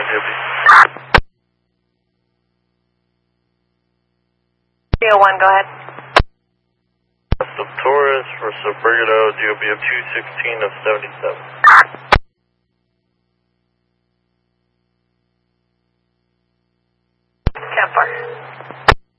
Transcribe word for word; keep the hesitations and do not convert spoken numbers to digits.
three oh one, go ahead. The Taurus for Subrigado, D O B of two sixteen of seventy-seven. ten four.